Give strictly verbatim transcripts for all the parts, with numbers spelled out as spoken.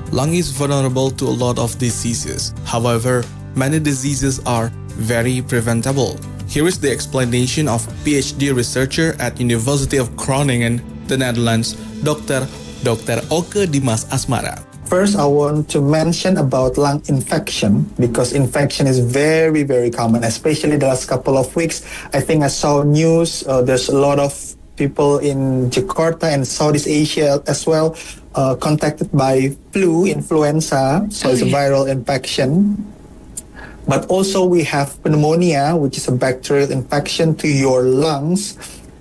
lung is vulnerable to a lot of diseases. However, many diseases are very preventable. Here is the explanation of PhD researcher at University of Groningen, the Netherlands, Doctor Doctor Oke Dimas Asmara. First, I want to mention about lung infection because infection is very, very common, especially the last couple of weeks. I think I saw news, uh, there's a lot of people in Jakarta and Southeast Asia as well uh, contacted by flu, influenza, so it's a viral infection. But also we have pneumonia, which is a bacterial infection to your lungs.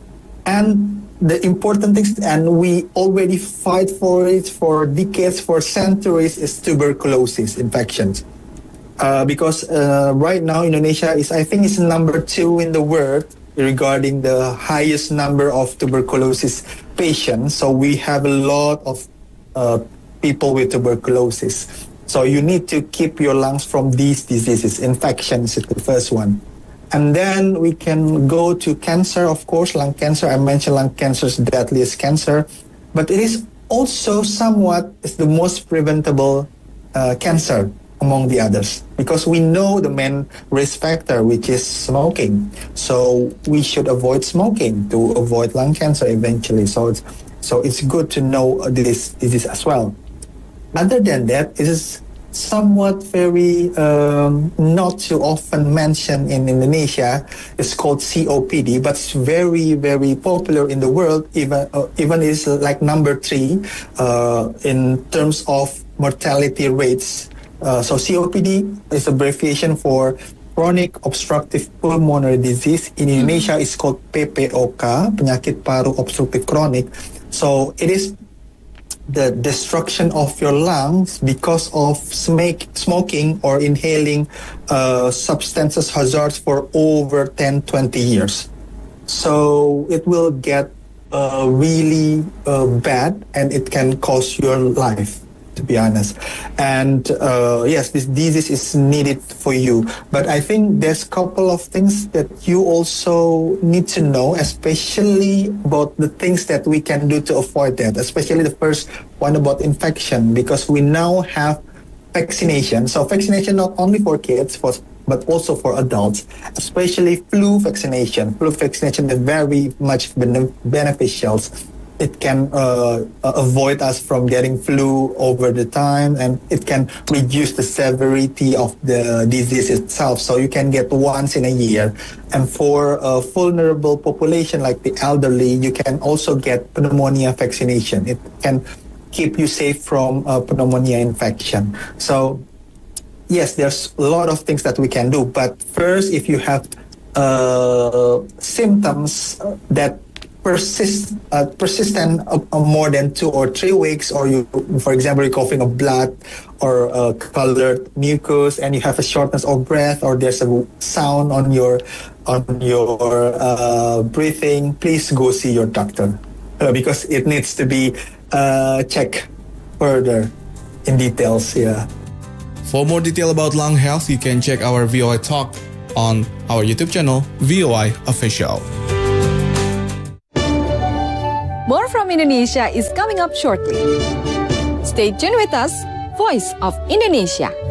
And the important things, and we already fight for it for decades, for centuries, is tuberculosis infections. Uh, because uh, right now Indonesia is, I think, is number two in the world regarding the highest number of tuberculosis patients. So we have a lot of uh, people with tuberculosis. So you need to keep your lungs from these diseases. Infections is the first one. And then we can go to cancer, of course, lung cancer. I mentioned lung cancer is the deadliest cancer. But it is also somewhat is the most preventable uh, cancer among the others. Because we know the main risk factor, which is smoking. So we should avoid smoking to avoid lung cancer eventually. So it's, so it's good to know this disease as well. Other than that, it is somewhat very um, not too often mentioned in Indonesia. It's called C O P D, but it's very, very popular in the world. Even uh, even is like number three uh, in terms of mortality rates. Uh, so C O P D is abbreviation for chronic obstructive pulmonary disease. In Indonesia, it's called P P O K, penyakit paru obstruktif kronik. So it is the destruction of your lungs because of smoke, smoking or inhaling uh, substances hazards for over ten, twenty years. So it will get uh, really uh, bad and it can cost your life, to be honest. And uh, yes, this disease is needed for you. But I think there's a couple of things that you also need to know, especially about the things that we can do to avoid that, especially the first one about infection, because we now have vaccination. So vaccination not only for kids, for, but also for adults, especially flu vaccination. Flu vaccination is very much bene- beneficial. It can uh, avoid us from getting flu over the time, and it can reduce the severity of the disease itself. So you can get once in a year. And for a vulnerable population like the elderly, you can also get pneumonia vaccination. It can keep you safe from uh, pneumonia infection. So yes, there's a lot of things that we can do. But first, if you have uh, symptoms that persist uh, persistent uh, uh, more than two or three weeks, or you, for example, you're coughing of blood or uh, colored mucus, and you have a shortness of breath, or there's a sound on your on your uh, breathing, please go see your doctor uh, because it needs to be uh, checked further in details. Yeah. For more detail about lung health, you can check our V O I Talk on our YouTube channel, V O I Official. More from Indonesia is coming up shortly. Stay tuned with us, Voice of Indonesia.